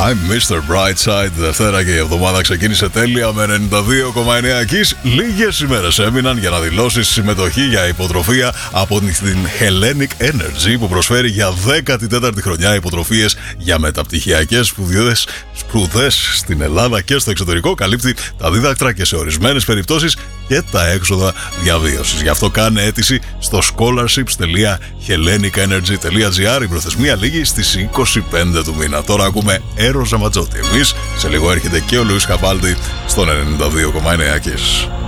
I'm Mr. Brightside. Δευτέρα και η εβδομάδα ξεκίνησε τέλεια με 92,9 Kiss. Λίγες ημέρες έμειναν για να δηλώσεις συμμετοχή για υποτροφία από την Hellenic Energy, που προσφέρει για 14η χρονιά υποτροφίες για μεταπτυχιακές σπουδές στην Ελλάδα και στο εξωτερικό. Καλύπτει τα δίδακτρα και σε ορισμένες περιπτώσεις και τα έξοδα διαβίωσης. Γι' αυτό κάνε αίτηση στο scholarships.hellenicenergy.gr. Η προθεσμία λήγει στις 25 του μήνα. Τώρα ακούμε Eros Ramazzotti. Εμείς σε λίγο έρχεται και ο Λουίς Καπάλτη στον 92,9 Kiss.